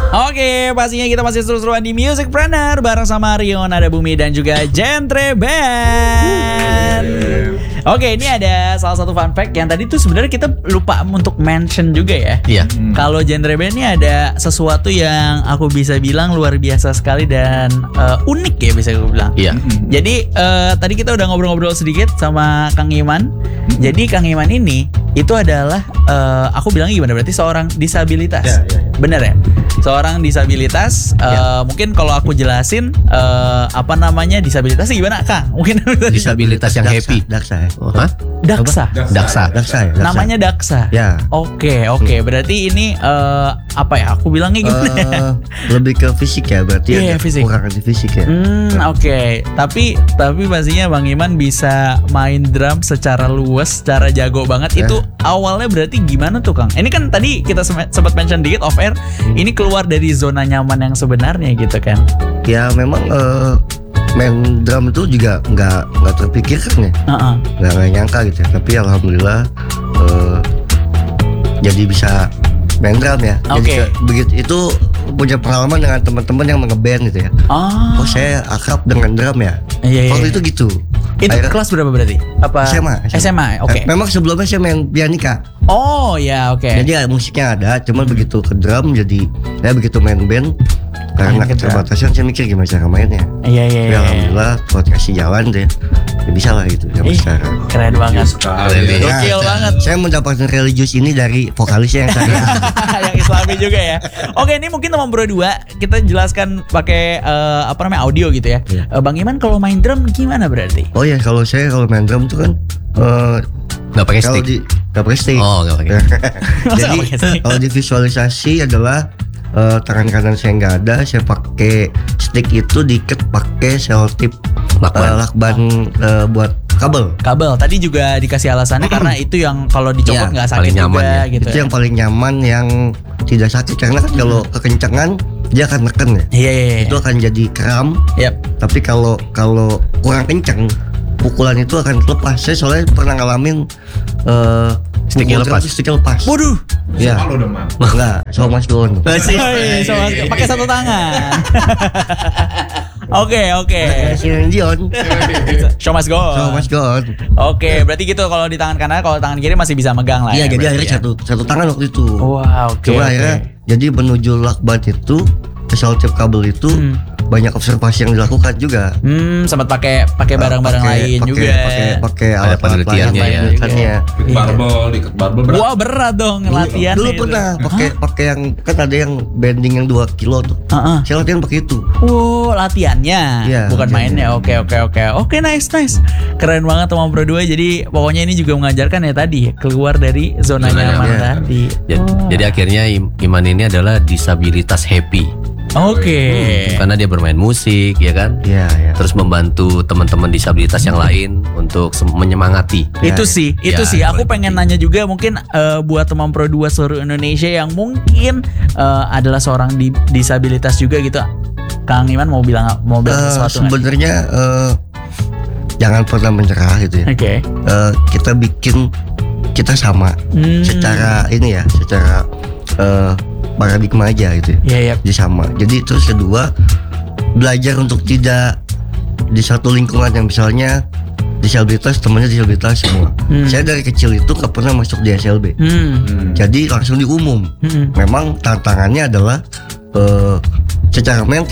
Oke, pastinya kita masih seru-seruan di Musicpreneur bareng sama Rion, ada Bumi dan juga Genre Band. Oke, ini ada salah satu fun fact yang tadi tuh sebenarnya kita lupa untuk mention juga ya. Iya. Kalau Genre Band ini ada sesuatu yang aku bisa bilang luar biasa sekali dan unik ya bisa aku bilang. Iya. Jadi tadi kita udah ngobrol-ngobrol sedikit sama Kang Iman. Jadi Kang Iman ini itu adalah aku bilangnya gimana, berarti seorang disabilitas. Ya. Bener ya? Seorang disabilitas. Mungkin kalau aku jelasin apa namanya disabilitas gimana Kang? Mungkin Disabilitas yang happy. Daksa ya. Oh, hah? Daksa. Daksa. Daksa ya. Daksa. Namanya Daksa. Ya. Oke. Berarti ini apa ya? Aku bilangnya gimana ya? Lebih ke fisik ya berarti. Iya, ada fisik. kekurangan di fisik ya. Oke. Tapi pastinya Bang Iman bisa main drum secara luas, secara jago banget. Itu awalnya berarti gimana tuh Kang? Ini kan tadi kita sempat mention dikit off air. Ini keluar dari zona nyaman yang sebenarnya gitu kan? Ya memang main drum itu juga nggak terpikirkan ya. Nggak nyangka gitu ya. Tapi alhamdulillah jadi bisa main drum ya. Oke. Jadi begitu itu punya pengalaman dengan teman-teman yang ngeband gitu ya. Oh saya akrab dengan drum ya. Iya. Waktu itu gitu. Itu kelas berapa berarti? Apa? SMA. Oke. Memang sebelumnya saya main pianika. Oh ya, oke. Jadi musiknya ada, cuman begitu ke drum jadi saya begitu main band karena keterbatasan saya mikir gimana cara mainnya. Iya. Ya alhamdulillah buat kasih jalan deh. Ya bisa lah gitu zaman sekarang. Keren banget. Gokil banget. Saya mendapatkan religius ini dari vokalisnya yang saya yang Islami juga ya. Oke, ini mungkin teman bro 2 kita jelaskan pakai audio gitu ya. Bang Iman kalau main drum gimana berarti? Oh ya kalau main drum tuh kan Nggak pakai stick. Nggak pakai stick. Oh, nggak pakai. Jadi kalau divisualisasi adalah tangan kanan saya nggak ada, saya pakai stick itu diikat pakai selotip lakban buat kabel. Tadi juga dikasih alasannya karena itu yang kalau dicopot nggak sakit juga ya. gitu. Itu yang paling nyaman, yang tidak sakit karena kan kalau kekencangan dia akan neken ya. Iya. Itu akan jadi kram. Yap. Tapi kalau kurang kencang, pukulan itu akan lepas. Saya soalnya pernah ngalamin sticknya lepas. Waduh. Ya. Enggak, so mas doon. Pakai satu tangan. Oke. Dion. Show must go. Oke, berarti gitu kalau di tangan kanan, kalau tangan kiri masih bisa megang lah. Iya, ya, jadi akhirnya satu tangan waktu itu. Wah, oke. Coba akhirnya jadi menuju lakban itu, selotip kabel itu banyak observasi yang dilakukan juga. Sempat pakai barang-barang lain juga. Pakai ada penelitiannya ya. Diket barbel berat. Wah, berat dong latihan. Dulu pernah pakai yang kan ada yang bending yang 2 kilo tuh. Saya latihan pakai itu. Latihannya, bukan mainnya. Oke. Oke, nice. Keren banget teman bro 2. Jadi pokoknya ini juga mengajarkan ya tadi keluar dari zona nyaman tadi. Jadi akhirnya Iman ini adalah disabilitas happy. Oke. Karena dia bermain musik, ya kan? Iya. Terus membantu teman-teman disabilitas yang lain untuk menyemangati. Itu sih. Aku pengen nanya juga mungkin buat teman Pro 2 seluruh Indonesia yang mungkin adalah seorang disabilitas juga gitu. Kang Iman mau bilang sesuatu? Sebenarnya jangan pernah menyerah gitu ya. Oke. Kita sama secara ini ya, secara paradigma aja gitu ya. Jadi sama. Jadi terus kedua, belajar untuk tidak di satu lingkungan yang misalnya disabilitas, temannya disabilitas semua. Saya dari kecil itu gak pernah masuk di SLB. Jadi langsung di umum. Memang tantangannya adalah secara mental